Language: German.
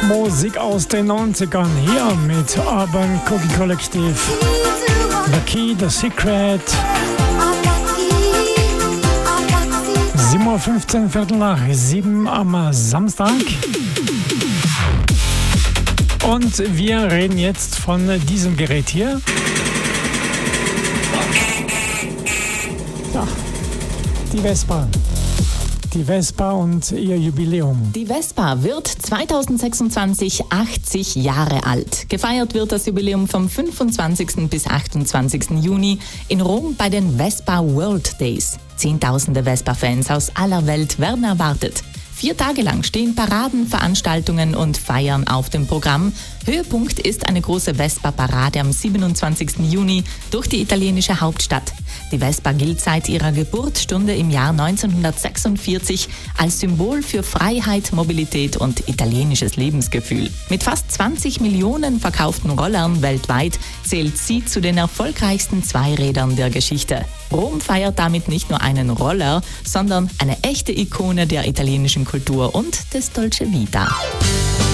Musik aus den 90ern hier mit Urban Cookie Collective. The Key, The Secret. 7:15 Uhr, Viertel nach 7 am Samstag. Und wir reden jetzt von diesem Gerät hier. Ja, die Vespa. Die Vespa und ihr Jubiläum. Die Vespa wird 2026 80 Jahre alt. Gefeiert wird das Jubiläum vom 25. bis 28. Juni in Rom bei den Vespa World Days. Zehntausende Vespa-Fans aus aller Welt werden erwartet. 4 Tage lang stehen Paraden, Veranstaltungen und Feiern auf dem Programm. Höhepunkt ist eine große Vespa-Parade am 27. Juni durch die italienische Hauptstadt. Die Vespa gilt seit ihrer Geburtsstunde im Jahr 1946 als Symbol für Freiheit, Mobilität und italienisches Lebensgefühl. Mit fast 20 Millionen verkauften Rollern weltweit zählt sie zu den erfolgreichsten Zweirädern der Geschichte. Rom feiert damit nicht nur einen Roller, sondern eine echte Ikone der italienischen Kultur und des Dolce Vita.